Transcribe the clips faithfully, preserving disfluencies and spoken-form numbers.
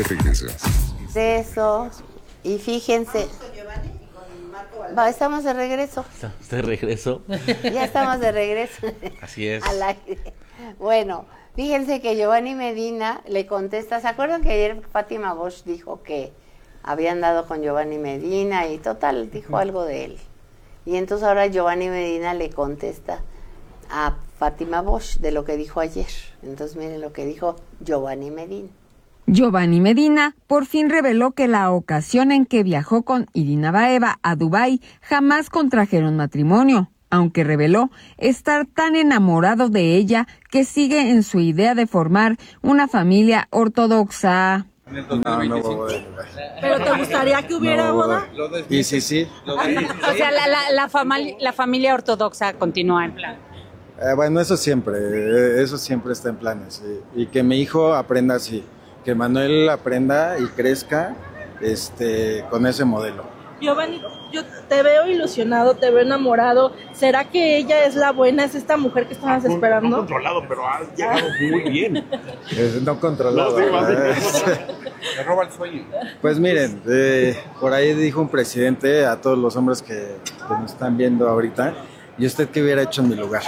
Regreso. De eso. Y fíjense. Va, estamos de regreso. Estamos de regreso. Ya estamos de regreso. Así es. Al aire. Bueno, fíjense que Giovanni Medina le contesta. ¿Se acuerdan que ayer Fátima Bosch dijo que había andado con Giovanni Medina y total dijo algo de él? Y entonces ahora Giovanni Medina le contesta a Fátima Bosch de lo que dijo ayer. Entonces miren lo que dijo Giovanni Medina. Giovanni Medina por fin reveló que la ocasión en que viajó con Irina Baeva a Dubái jamás contrajeron matrimonio, aunque reveló estar tan enamorado de ella que sigue en su idea de formar una familia ortodoxa. No, no, boda. ¿Pero te gustaría que hubiera No, boda? Y sí, sí. O sea, la, la, la, fami- la familia ortodoxa continúa en plan. Eh, bueno, eso siempre, eh, eso siempre está en planes. Y, y que mi hijo aprenda así, que Manuel aprenda y crezca este, con ese modelo. Giovanni, yo te veo ilusionado, te veo enamorado. ¿Será que ella es la buena, es esta mujer que estabas esperando? No controlado, pero ha llegado muy bien. Eh, no controlado. No, sí, más ¿verdad? Me roba el sueño. Pues miren, eh, por ahí dijo un presidente a todos los hombres que, que nos están viendo ahorita, ¿y usted qué hubiera hecho en mi lugar?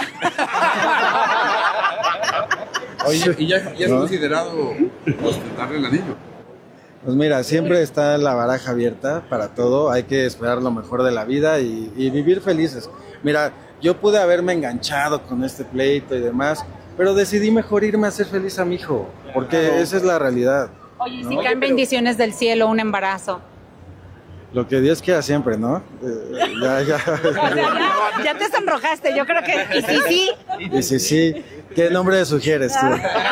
Oye, ¿y ya, ya es ¿no? considerado ostentarle el anillo? Pues mira, siempre está la baraja abierta para todo, hay que esperar lo mejor de la vida y, y vivir felices. Mira, yo pude haberme enganchado con este pleito y demás, pero decidí mejor irme a hacer feliz a mi hijo, porque Claro. esa es la realidad. Oye, ¿no? si caen bendiciones del cielo, un embarazo. Lo que Dios quiera siempre, ¿no? Eh, ya, ya. O sea, ya, ya te sonrojaste, yo creo que... Y sí, sí. Y sí, sí. ¿Qué nombre sugieres tú?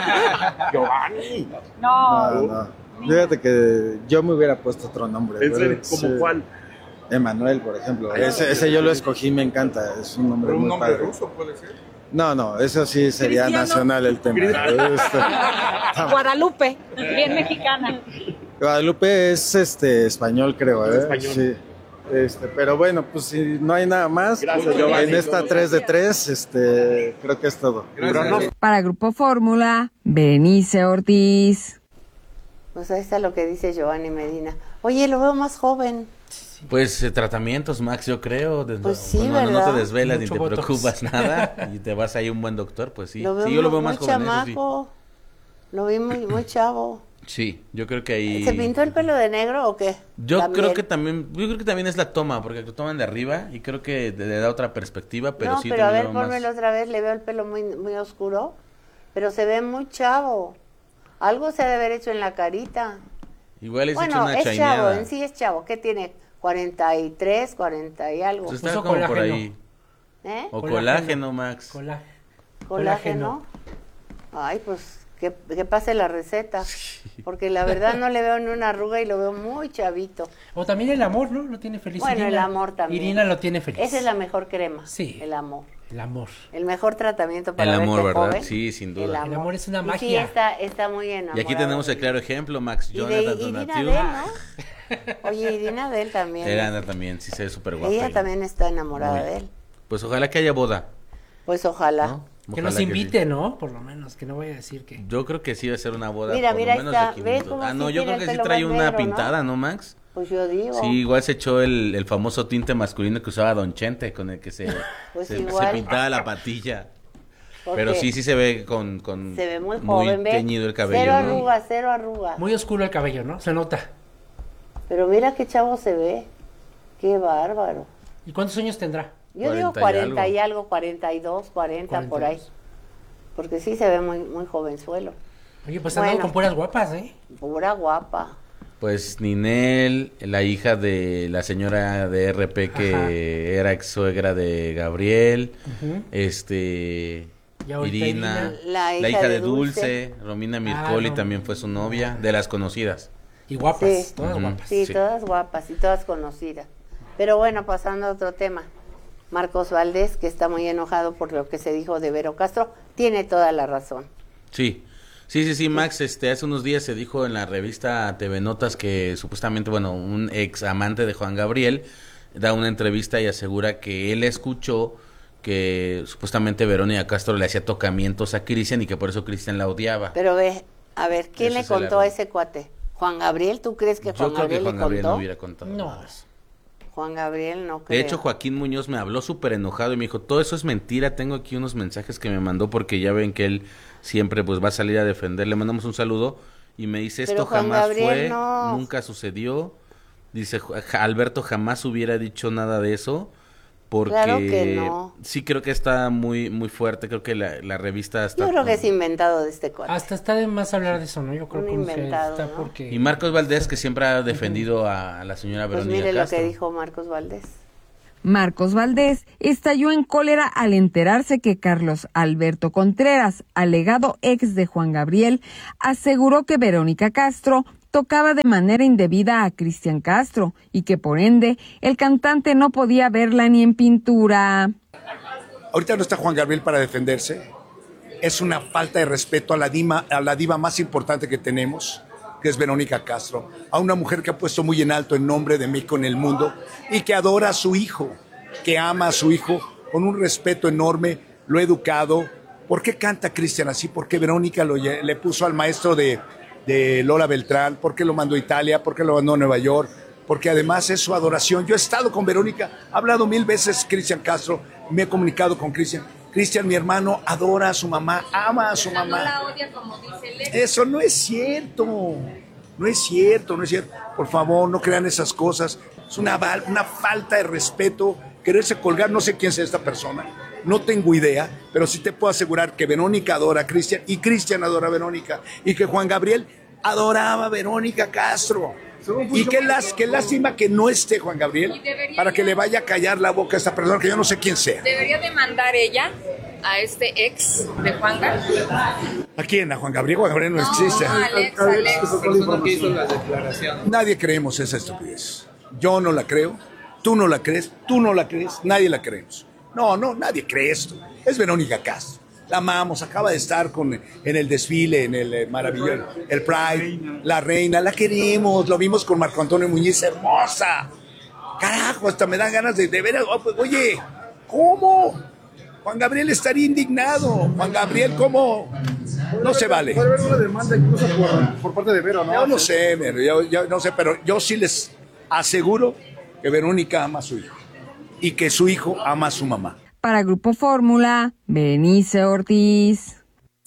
Giovanni. No. No, no. Fíjate que yo me hubiera puesto otro nombre. ¿En serio? Sí. ¿Cómo cuál? Emanuel, por ejemplo. Ese, ese yo lo escogí, me encanta. Es un nombre ¿Pero un muy nombre padre. ruso puede ser? No, no, eso sí sería Cristiano. nacional el tema. Este, Guadalupe, bien mexicana. Guadalupe es este español, creo, ¿eh? Español. Sí. Este, pero bueno, pues si no hay nada más, Gracias, Giovanni. en esta tres de tres, este, creo que es todo. Gracias. Para Grupo Fórmula, Berenice Ortiz. Pues ahí está lo que dice Giovanni Medina. Oye, lo veo más joven. Pues eh, tratamientos, Max, yo creo. De, Pues sí, cuando no ¿verdad? te desvelas Mucho ni te botox. preocupas nada y te vas ahí a un buen doctor, pues sí. Lo veo Sí, yo lo muy, veo más muy joven, eso sí. chamaco. Lo vi muy, muy chavo. Sí, yo creo que ahí... ¿Se pintó el pelo de negro o qué? Yo También. creo que también, yo creo que también es la toma, porque lo toman de arriba y creo que le da otra perspectiva, pero no, sí pero a te ver, veo más- pónmelo otra vez. Le veo el pelo muy, muy oscuro, pero se ve muy chavo. Algo se ha de haber hecho en la carita. Igual es hecho Bueno, una es chavo, chaineada. en sí es chavo. ¿Qué tiene? cuarenta y tres, cuarenta y algo. Pues está Puso como por colágeno. ahí. ¿Eh? O Colágeno. colágeno, Max. Cola- Colágeno. Ay, pues que, que pase la receta. Porque la verdad no le veo ni una arruga y lo veo muy chavito. O también el amor, ¿no? Lo tiene feliz. Bueno, Irina. el amor también. Irina lo tiene feliz. Esa es la mejor crema. Sí. El amor. El amor. El mejor tratamiento para El amor, verte ¿verdad? joven. Sí, sin duda. El amor. El amor es una Y sí, magia. está, está muy enamorado. Y aquí tenemos el claro ejemplo, Max. Y de Jonathan Irina Donatiu. Del, ¿no? Oye, Irina Del también. Él anda también, sí se ve súper guapa. Ella y- también está enamorada Muy. de él. Pues ojalá que haya boda, Pues ojalá. ¿no? Que Ojalá nos sí. invite, ¿no? Por lo menos, que no vaya a decir que... Yo creo que sí va a ser una boda Mira, por mira, lo menos está. de ¿Ves quinientos. cómo Ah, no, sí yo tiene creo que el sí pelo trae más una negro, ¿no? pintada, ¿no, Max? Pues yo digo. Sí, igual se echó el, el famoso tinte masculino que usaba Don Chente, con el que se, Pues se, igual. se pintaba la patilla. Porque Pero sí, sí se ve con, con se ve muy joven, ¿ve? teñido el cabello, Cero ¿no? arrugas, cero arrugas. Muy oscuro el cabello, ¿no? Se nota. Pero mira qué chavo se ve. Qué bárbaro. ¿Y cuántos años tendrá? Yo digo cuarenta y cuarenta y algo. algo, cuarenta y dos, cuarenta por ahí. cuarenta y dos. Porque sí se ve muy, muy jovenzuelo. Oye, pues andando Bueno. con puras guapas, ¿eh? Pura guapa. Pues Ninel, la hija de la señora de R P que Ajá. era ex suegra de Gabriel, Ujú. este Y ahorita Irina, Irina. La hija la hija de de Dulce, Romina Mircoli no. también fue su novia, de las conocidas. Y guapas, Sí. todas Ujú. guapas. Sí, Sí. todas guapas y todas conocidas. Pero bueno, pasando a otro tema. Marcos Valdés, que está muy enojado por lo que se dijo de Vero Castro, tiene toda la razón. Sí, sí, sí, sí, Max, este, hace unos días se dijo en la revista T V Notas que supuestamente, bueno, un ex amante de Juan Gabriel da una entrevista y asegura que él escuchó que supuestamente Verónica Castro le hacía tocamientos a Cristian y que por eso Cristian la odiaba. Pero ve, a ver, ¿quién Ese le es el contó a error. ese cuate? Juan Gabriel, ¿tú crees que Yo Juan creo que Gabriel Juan le Gabriel no contó? hubiera contado No. nada de eso. Juan Gabriel no creo. De hecho, Joaquín Muñoz me habló súper enojado y me dijo, todo eso es mentira, tengo aquí unos mensajes que me mandó porque ya ven que él siempre pues va a salir a defender, le mandamos un saludo y me dice, Pero esto Juan jamás Gabriel fue, no. nunca sucedió, dice, "Ja- Alberto jamás hubiera dicho nada de eso, porque Claro que no. sí creo que está muy muy fuerte, creo que la, la revista está... Yo creo que es inventado de este cuate. Hasta está de más hablar de eso, ¿no? Yo creo Un que inventado, está ¿no? porque... Y Marcos Valdés, que siempre ha defendido a, a la señora Pues Verónica mire lo Castro. que dijo Marcos Valdés. Marcos Valdés estalló en cólera al enterarse que Carlos Alberto Contreras, alegado ex de Juan Gabriel, aseguró que Verónica Castro tocaba de manera indebida a Cristian Castro y que por ende el cantante no podía verla ni en pintura. Ahorita no está Juan Gabriel para defenderse. Es una falta de respeto a la diva, a la diva más importante que tenemos, que es Verónica Castro, a una mujer que ha puesto muy en alto el nombre de México en el mundo y que adora a su hijo, que ama a su hijo con un respeto enorme, lo ha educado. ¿Por qué canta Cristian así? ¿Por qué Verónica lo, lle- le puso al maestro de, de Lola Beltrán? ¿Por qué lo mandó a Italia? ¿Por qué lo mandó a Nueva York? Porque además es su adoración. Yo he estado con Verónica, ha hablado mil veces Cristian Castro, me he comunicado con Cristian. Cristian, mi hermano, adora a su mamá, ama a su mamá. No la odia como dice Leo. Eso no es cierto, no es cierto, no es cierto. Por favor, no crean esas cosas. Es una, val- una falta de respeto, quererse colgar, no sé quién sea esta persona, no tengo idea, pero sí te puedo asegurar que Verónica adora a Cristian y Cristian adora a Verónica y que Juan Gabriel adoraba a Verónica Castro. Y qué, las, qué lástima que no esté Juan Gabriel para que le vaya a callar la boca a esta persona que yo no sé quién sea. Debería demandar ella a este ex de Juan Gabriel. ¿A quién? ¿A Juan Gabriel? Juan Gabriel no existe. No, Alex, Alex. Nadie creemos esa estupidez. Yo no la creo, tú no la crees, tú no la crees, nadie la creemos. No, no, nadie cree esto. Es Verónica Castro. La amamos, acaba de estar con, en el desfile, en el eh, maravilloso, el Pride, la reina, la queremos, lo vimos con Marco Antonio Muñiz, hermosa. Carajo, hasta me dan ganas de, de ver, oh, pues, oye, ¿cómo? Juan Gabriel estaría indignado. Juan Gabriel, ¿cómo? No se vale. Puede haber una demanda incluso por, por parte de Vero, ¿no? Yo no sé, men, yo, yo no sé, pero yo sí les aseguro que Verónica ama a su hijo y que su hijo ama a su mamá. Para Grupo Fórmula, Berenice Ortiz.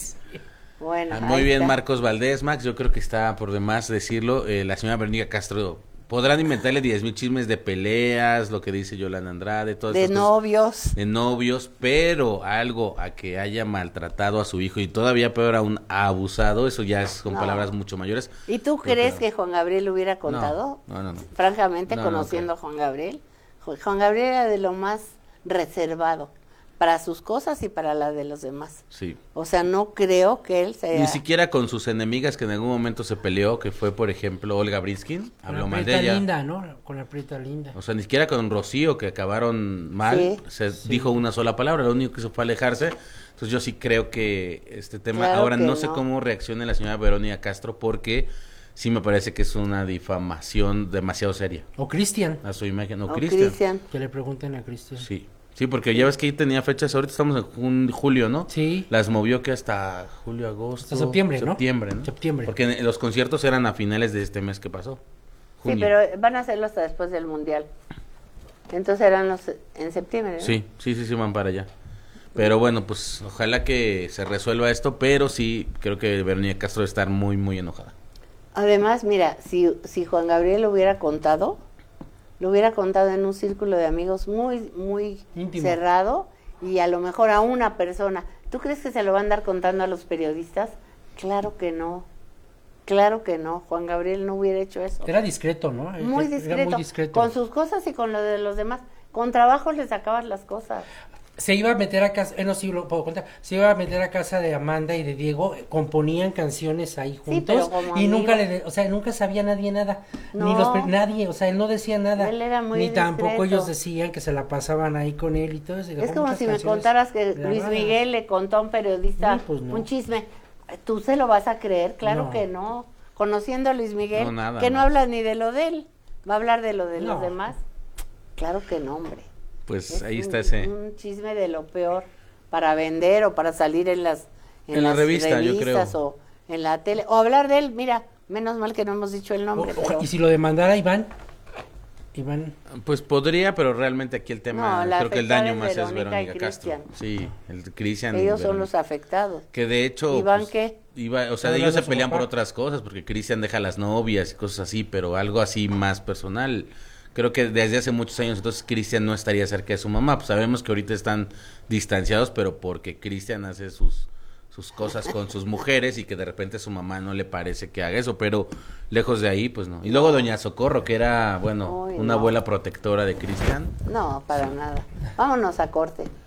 Bueno, Ah, Muy ahí bien, está. Marcos Valdés, Max, yo creo que está por demás decirlo. Eh, la señora Verónica Castro, podrán inventarle diez mil chismes de peleas, lo que dice Yolanda Andrade, todas De estas cosas, novios. de novios, pero algo a que haya maltratado a su hijo y todavía peor aún abusado, eso ya es con No. palabras mucho mayores. ¿Y tú Creo crees no. que Juan Gabriel hubiera contado? No, no, no. Francamente, No, no conociendo a Juan Gabriel. Ju- Juan Gabriel era de lo más reservado para sus cosas y para las de los demás. Sí. O sea, no creo que él sea... Ni siquiera con sus enemigas que en algún momento se peleó, que fue, por ejemplo, Olga Briskin, Con habló la mal de prieta ella. linda, ¿no? Con la prieta linda. O sea, ni siquiera con Rocío, que acabaron mal, Sí. se dijo una sola palabra, lo único que hizo fue alejarse. Entonces yo sí creo que este tema, Claro ahora que no sé no. cómo reaccione la señora Verónica Castro, porque sí me parece que es una difamación demasiado seria O Cristian. a su imagen. O O Cristian. Cristian. Que le pregunten a Cristian. Sí. Sí, porque ya ves que ahí tenía fechas, ahorita estamos en jun- julio, ¿no? Sí. Las movió que hasta julio, agosto. Hasta septiembre, ¿no? Septiembre, ¿no? Septiembre. Porque en- los conciertos eran a finales de este mes que pasó. Sí, Junio. pero van a hacerlo hasta después del Mundial. Entonces eran los en septiembre, ¿no? Sí, sí, sí, sí van para allá. Pero bueno, pues ojalá que se resuelva esto, pero sí creo que Verónica Castro debe estar muy, muy enojada. Además, mira, si, si Juan Gabriel lo hubiera contado, lo hubiera contado en un círculo de amigos muy, muy Íntimo. cerrado y a lo mejor a una persona. ¿Tú crees que se lo va a andar contando a los periodistas? Claro que no. Claro que no. Juan Gabriel no hubiera hecho eso. Era discreto, ¿no? Muy Era discreto, muy discreto. con sus cosas y con lo de los demás. Con trabajo le sacabas las cosas. Se iba a meter a casa, eh, no, sí lo puedo contar, se iba a meter a casa de Amanda y de Diego, eh, componían canciones ahí Sí, juntos pero como y nunca amigos. le, de- o sea, nunca sabía nadie nada, No. ni los per- nadie, o sea, él no decía nada, Él era muy ni tampoco discreto. ellos decían que se la pasaban ahí con él y todo eso. y Es grabó como muchas si me canciones contaras que Luis grabadas. Miguel le contó a un periodista No, pues no. un chisme. ¿Tú se lo vas a creer? Claro No. que no. Conociendo a Luis Miguel, No, nada, que no no. habla ni de lo de él, va a hablar de lo de No. los demás. Claro que no, hombre. Pues Es ahí un- está ese. un chisme de lo peor para vender o para salir en las En la las revista, yo revistas creo. o en la tele o hablar de él. Mira, Menos mal que no hemos dicho el nombre. O- oja- pero- ¿Y si lo demandara Iván? Iván. Pues podría, pero realmente aquí el tema, No, la creo que el afectada daño es más es Verónica y Verónica Castro. Cristian. Sí, el Cristian. y Ellos son Verónica. los afectados. Que de hecho... ¿Iván pues, qué? iba- o sea, Está ellos se hablando su pelean por papá. otras cosas, porque Cristian deja a las novias y cosas así, pero algo así más personal. Creo que desde hace muchos años entonces Cristian no estaría cerca de su mamá. Pues sabemos que ahorita están distanciados, pero porque Cristian hace sus sus cosas con sus mujeres y que de repente a su mamá no le parece que haga eso, pero lejos de ahí, pues no. Y luego doña Socorro, que era, bueno, Uy, una no. abuela protectora de Cristian. No, para nada. Vámonos a corte.